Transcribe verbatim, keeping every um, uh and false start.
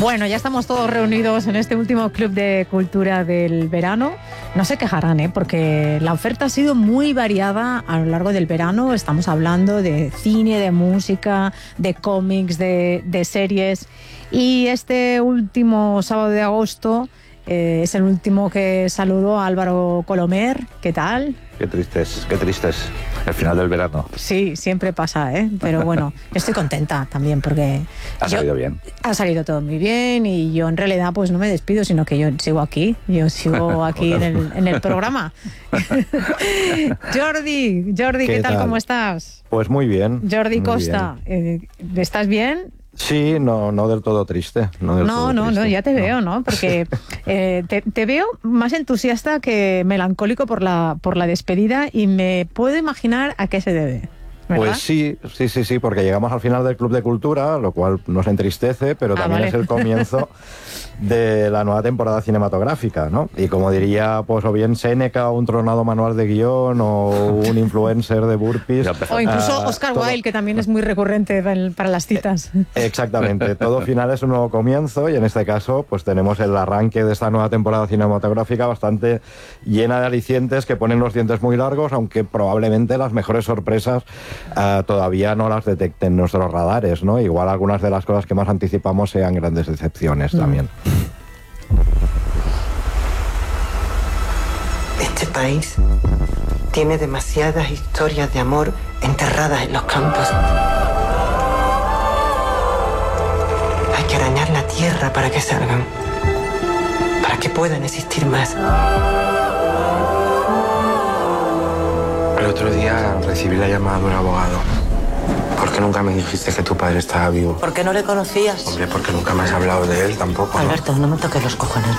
Bueno, ya estamos todos reunidos en este último Club de Cultura del verano. No se quejarán, ¿eh? Porque la oferta ha sido muy variada a lo largo del verano. Estamos hablando de cine, de música, de cómics, de, de series. Y este último sábado de agosto eh, es el último que saludo a Álvaro Colomer. ¿Qué tal? Qué tristes, qué tristes. El final del verano. Sí, siempre pasa, ¿eh? Pero bueno, estoy contenta también porque... Ha yo, salido bien. Ha salido todo muy bien y yo en realidad pues no me despido, sino que yo sigo aquí. Yo sigo aquí en, el, en el programa. Jordi, Jordi, ¿qué, ¿qué tal? tal? ¿Cómo estás? Pues muy bien. Jordi muy Costa, bien. Eh, ¿estás bien? Sí, no, no del todo triste. No, del no, todo no, triste. no, ya te veo, ¿no? Porque eh, te, te veo más entusiasta que melancólico por la, por la despedida y me puedo imaginar a qué se debe. ¿verdad? Pues sí, sí, sí, sí, porque llegamos al final del Club de Cultura, lo cual nos entristece, pero ah, también vale. es el comienzo de la nueva temporada cinematográfica, ¿no? Y como diría, pues o bien Séneca, un tronado manual de guión, o un influencer de burpees. O incluso uh, Oscar todo... Wilde, que también es muy recurrente para las citas. Exactamente, todo final es un nuevo comienzo y en este caso pues tenemos el arranque de esta nueva temporada cinematográfica bastante llena de alicientes que ponen los dientes muy largos, aunque probablemente las mejores sorpresas Uh, todavía no las detecten nuestros radares, ¿no? Igual algunas de las cosas que más anticipamos sean grandes decepciones mm. también. Este país tiene demasiadas historias de amor enterradas en los campos. Hay que arañar la tierra para que salgan, para que puedan existir más. El otro día recibí la llamada de un abogado. ¿Por qué nunca me dijiste que tu padre estaba vivo? ¿Por qué no le conocías? Hombre, porque nunca me has hablado de él tampoco, ¿no? Alberto, no me toques los cojones.